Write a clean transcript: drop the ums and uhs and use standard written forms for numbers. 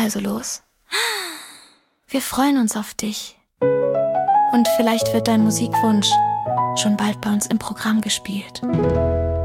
also los. Wir freuen uns auf dich. Und vielleicht wird dein Musikwunsch schon bald bei uns im Programm gespielt.